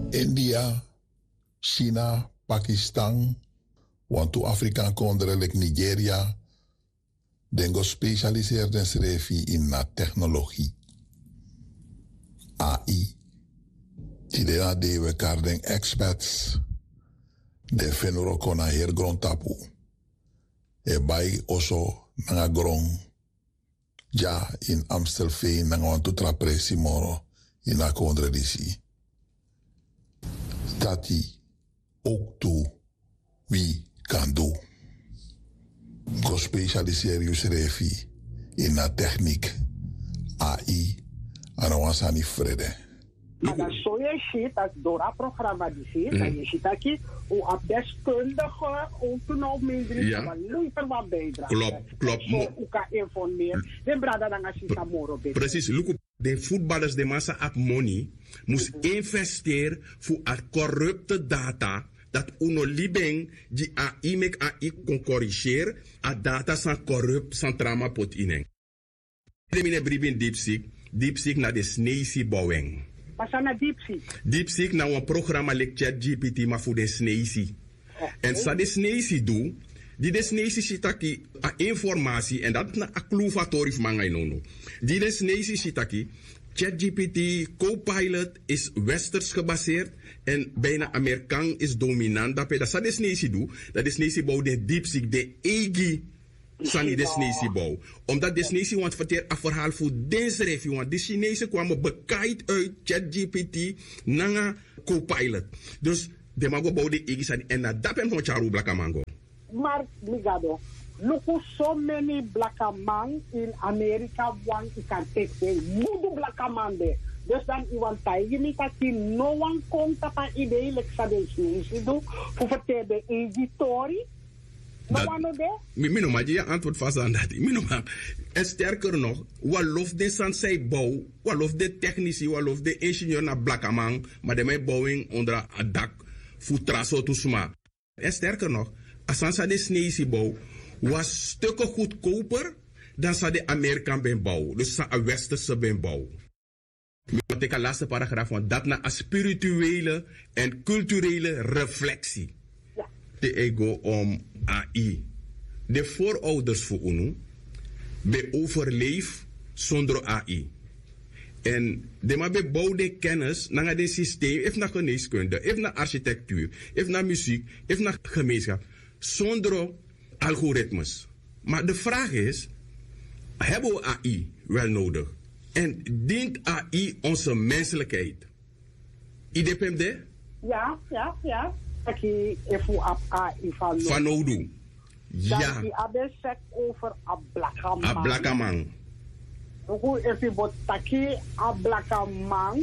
India, China, Pakistan, want to Afrikaan konderen like Nigeria, dengo specialiseerd en schreef in na technologie. AI. Tidea de we kardeng experts. De fenuro kona her grond tapu. E bai oso nanga grond. Ja in Amstelveen nanga want to trapresi moro in a kondre disi. Tati ook toe wie kan doen. Go specialiseer je schreef in na techniek, AI, en wansani vrede. Maar dan zou je ziet, als door het programma die ziet, dan je ziet dat je hoe deskundige ook nog minder maar liever wat bijdragen. Klopt. Zo ook kan informeren. Dan brada dan als je samoro beter. Precies, look, de voetballers de massa op money moest investeren voor corrupte data. Dat uno libeng die AI mek AI kon corrigeren, a data san corrupt san trama pot ineng. De mine bribin DeepSeek na de sneesi bouwing. Pasana DeepSeek. DeepSeek na een programma like ChatGPT maar voor de sneesi. En sa de sneesi do, die de sneesi shitaki a informatie en dat na a kluvatori manga inono. Die de sneesi shitaki ChatGPT Copilot is westers gebaseerd en bijna Amerikaan is dominant. Dat is niet doen. Dat is niet bouw de DeepSeek, de EGI. Sani de Chinese bouw. Omdat de Chinese want verteer een verhaal voor deze review. Want de Chinezen kwamen bekijkt uit ChatGPT naar Copilot. Dus de mago bouw de EGI sani en dat hem van charu blaka mango. Maar ligado. Look at so many black man in America want you can take the mudu black man there. Dus dan iemand tijd niet dat je no one komt op een idee like sadisme do voor vertel de editori. No one there. Mino maar je antwoord vast aan dat. Mino maar en sterker nog, wat lof de sansei bouw, wat lof de technici, wat lof de ingenieur naar black man, maar de mij bouwing onder een dak voor traso tusma. En sterker nog, als de Chinese bouw was stukken goedkoper dan zou de Amerikaan ben bouwen. Dus een westerse ben bouwen. Ik heb de laatste paragraaf van dat naar een spirituele en culturele reflectie. Ja. De ego om AI. De voorouders voor UNO be overleef zonder AI. En de maar be bouwde kennis naar het systeem, even naar geneeskunde, even naar architectuur, even naar muziek, even naar gemeenschap. Zonder algoritmes. Maar de vraag is, hebben we AI wel nodig? En dient AI onze menselijkheid? Idepende? Ja. Ik even op AI van Odu. Ja. Dan die hebben het over een blakaman. Een blakaman. Hoe even wat taki een blakaman.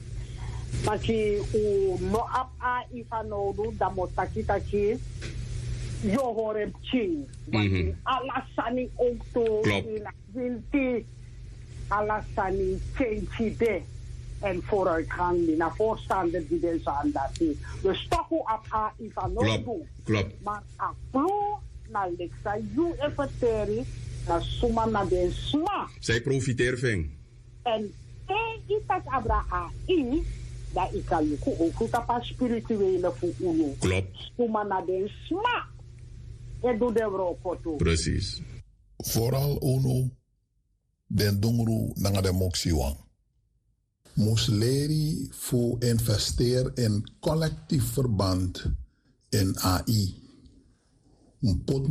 Taki no op AI van Odu, dan moet taki. Je hoort hem ching. Want alasani ook toe in die alasani change de en vooruitgang naar voorstander die deze aan dat is. Dus toch hoe op AI van Noord. Klopt. Maar apro na leksa you efeteri na suma na den sma. Zij profiteren van. En itak abra AI dat ik kan je ook op spirituele voor uno. Klopt. Suma na den sma. Precies. Vooral uno den dungru nanga de moxiwan. Musleri voor investeer in collectief verband in AI. Een pot